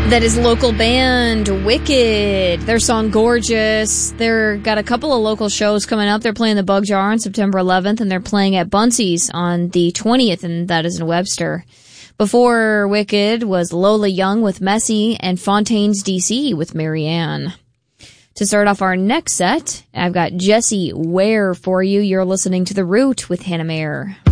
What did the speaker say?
That is local band Wicked. Their song Gorgeous. They're got a couple of local shows coming up. They're playing the Bug Jar on September 11th, and they're playing at Bunsey's on the 20th, and that is in Webster. Before Wicked was Lola Young with Messy and Fontaine's DC with Marianne. To start off our next set, I've got Jessie Ware for you. You're listening to The Root with Hannah Mayer.